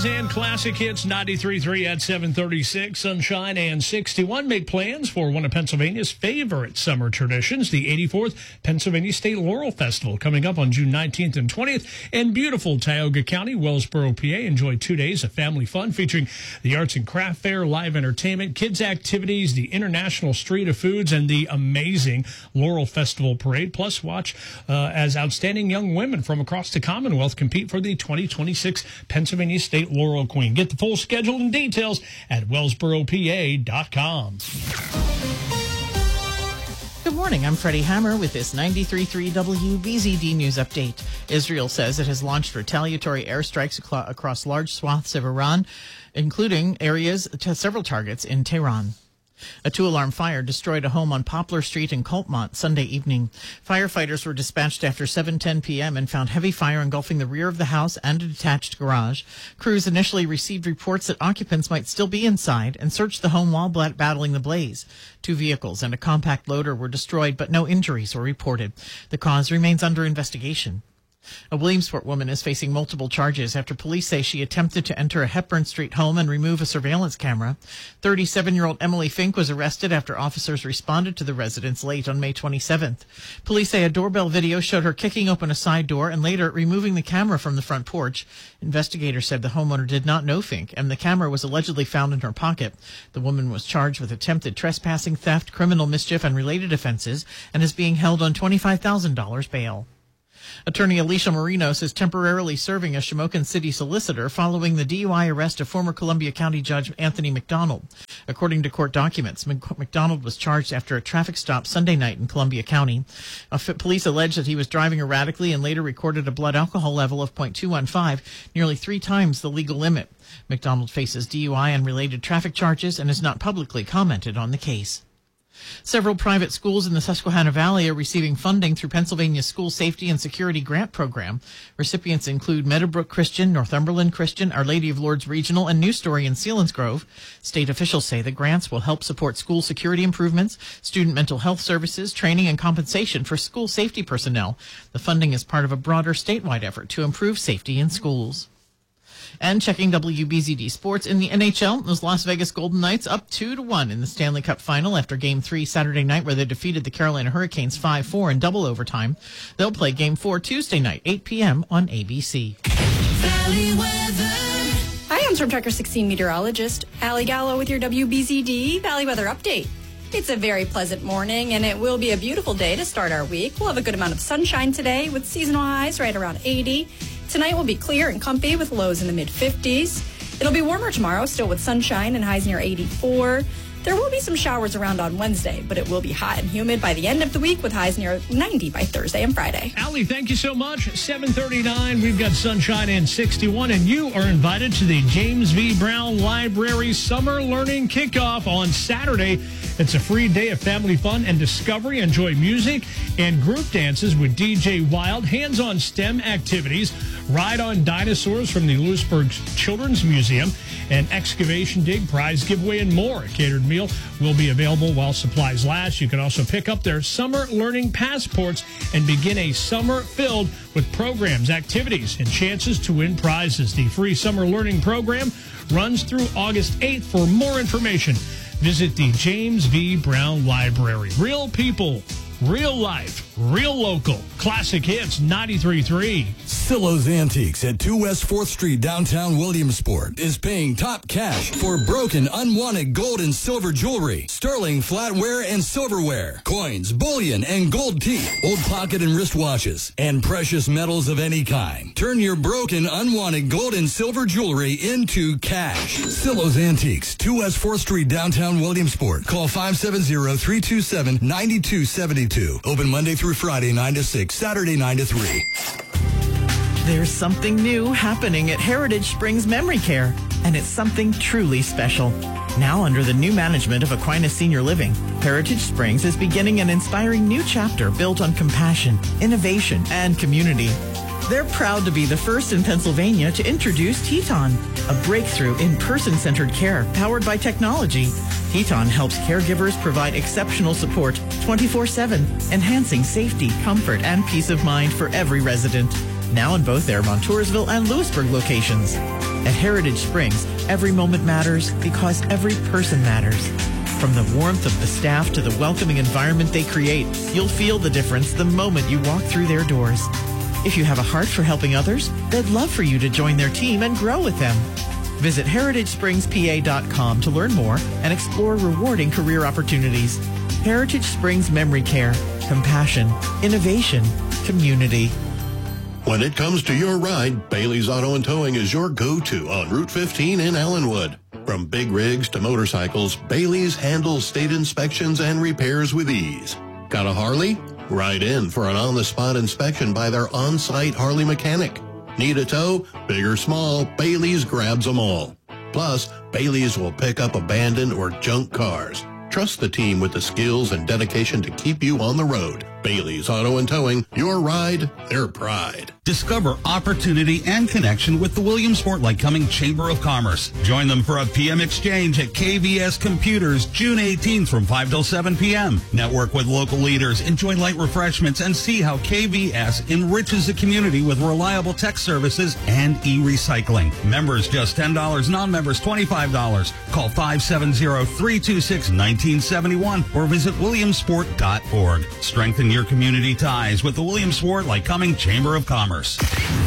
oldies and classic hits. 93.3 at 7:36. Sunshine and 61. Make plans for one of Pennsylvania's favorite summer traditions, the 84th Pennsylvania State Laurel Festival, coming up on June 19th and 20th in beautiful Tioga County, Wellsboro, PA. Enjoy 2 days of family fun featuring the arts and craft fair, live entertainment, kids activities, the International Street of Foods, and the amazing Laurel Festival Parade. Plus, watch as outstanding young women from across the Commonwealth compete for the 2026 Pennsylvania State Laurel Queen. Get the full schedule and details at wellsboropa.com. Good morning. I'm Freddie Hammer with this 93.3 WBZD News Update. Israel says it has launched retaliatory airstrikes across large swaths of Iran, including areas to several targets in Tehran. A two-alarm fire destroyed a home on Poplar Street in Coltmont Sunday evening. Firefighters were dispatched after 7:10 p.m. and found heavy fire engulfing the rear of the house and a detached garage. Crews initially received reports that occupants might still be inside and searched the home while battling the blaze. 2 vehicles and a compact loader were destroyed, but no injuries were reported. The cause remains under investigation. A Williamsport woman is facing multiple charges after police say she attempted to enter a Hepburn Street home and remove a surveillance camera. 37-year-old Emily Fink was arrested after officers responded to the residence late on May 27th. Police say a doorbell video showed her kicking open a side door and later removing the camera from the front porch. Investigators said the homeowner did not know Fink, and the camera was allegedly found in her pocket. The woman was charged with attempted trespassing, theft, criminal mischief, and related offenses, and is being held on $25,000 bail. Attorney Alicia Marinos is temporarily serving as Shamokin City solicitor following the DUI arrest of former Columbia County Judge Anthony McDonald. According to court documents, McDonald was charged after a traffic stop Sunday night in Columbia County. Police allege that he was driving erratically and later recorded a blood alcohol level of .215, nearly 3 times the legal limit. McDonald faces DUI and related traffic charges and has not publicly commented on the case. Several private schools in the Susquehanna Valley are receiving funding through Pennsylvania's School Safety and Security Grant Program. Recipients include Meadowbrook Christian, Northumberland Christian, Our Lady of Lourdes Regional, and New Story in Selinsgrove. State officials say the grants will help support school security improvements, student mental health services, training, and compensation for school safety personnel. The funding is part of a broader statewide effort to improve safety in schools. And checking WBZD Sports in the NHL, those Las Vegas Golden Knights up 2-1 in the Stanley Cup Final after Game 3 Saturday night, where they defeated the Carolina Hurricanes 5-4 in double overtime. They'll play Game 4 Tuesday night, 8 p.m. on ABC. Valley weather. Hi, I'm Storm Tracker 16 meteorologist Allie Gallo with your WBZD Valley Weather Update. It's a very pleasant morning, and it will be a beautiful day to start our week. We'll have a good amount of sunshine today with seasonal highs right around 80. Tonight will be clear and comfy with lows in the mid-50s. It'll be warmer tomorrow, still with sunshine and highs near 84. There will be some showers around on Wednesday, but it will be hot and humid by the end of the week with highs near 90 by Thursday and Friday. Allie, thank you so much. 7:39, we've got sunshine and 61, and you are invited to the James V. Brown Library Summer Learning Kickoff on Saturday. It's a free day of family fun and discovery. Enjoy music and group dances with DJ Wild, hands-on STEM activities, ride on dinosaurs from the Lewisburg Children's Museum, an excavation dig, prize giveaway, and more. A catered meal will be available while supplies last. You can also pick up their summer learning passports and begin a summer filled with programs, activities, and chances to win prizes. The free summer learning program runs through August 8th. For more information, visit the James V. Brown Library. Real people, real life, real local. Classic hits, 93.3. Silo's Antiques at 2 West 4th Street, downtown Williamsport, is paying top cash for broken, unwanted gold and silver jewelry, sterling flatware and silverware, coins, bullion, and gold teeth, old pocket and wristwatches, and precious metals of any kind. Turn your broken, unwanted gold and silver jewelry into cash. Silo's Antiques, 2 West 4th Street, downtown Williamsport. Call 570-327-9272. Open Monday through Friday, 9 to 6, Saturday, 9 to 3. There's something new happening at Heritage Springs Memory Care, and it's something truly special. Now under the new management of Aquinas Senior Living, Heritage Springs is beginning an inspiring new chapter built on compassion, innovation, and community. They're proud to be the first in Pennsylvania to introduce Teton, a breakthrough in person-centered care powered by technology. Teton helps caregivers provide exceptional support 24/7, enhancing safety, comfort, and peace of mind for every resident. Now in both their Montoursville and Lewisburg locations. At Heritage Springs, every moment matters because every person matters. From the warmth of the staff to the welcoming environment they create, you'll feel the difference the moment you walk through their doors. If you have a heart for helping others, they'd love for you to join their team and grow with them. Visit heritagespringspa.com to learn more and explore rewarding career opportunities. Heritage Springs Memory Care. Compassion. Innovation. Community. When it comes to your ride, Bailey's Auto and Towing is your go-to on Route 15 in Ellenwood. From big rigs to motorcycles, Bailey's handles state inspections and repairs with ease. Got a Harley? Ride in for an on-the-spot inspection by their on-site Harley mechanic. Need a tow? Big or small, Bailey's grabs them all. Plus, Bailey's will pick up abandoned or junk cars. Trust the team with the skills and dedication to keep you on the road. Bailey's Auto and Towing, your ride, their pride. Discover opportunity and connection with the Williamsport Lycoming Chamber of Commerce. Join them for a PM exchange at KVS Computers June 18th from 5 till 7 p.m. Network with local leaders, enjoy light refreshments, and see how KVS enriches the community with reliable tech services and e-recycling. Members just $10, non-members $25. Call 570-326-1971 or visit williamsport.org. Strengthen your community ties with the Williamsport Lycoming Chamber of Commerce.